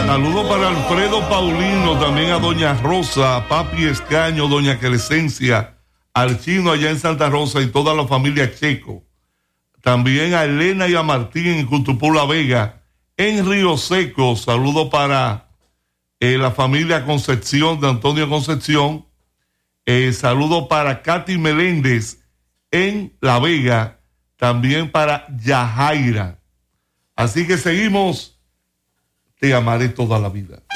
Saludos para Alfredo Paulino, también a doña Rosa, a Papi Escaño, doña Crescencia, al Chino allá en Santa Rosa y toda la familia Checo. También a Elena y a Martín en Cutupú La Vega, en Río Seco. Saludos para la familia Concepción, de Antonio Concepción. Saludos para Katy Meléndez en La Vega, también para Yajaira. Así que seguimos. Te amaré toda la vida.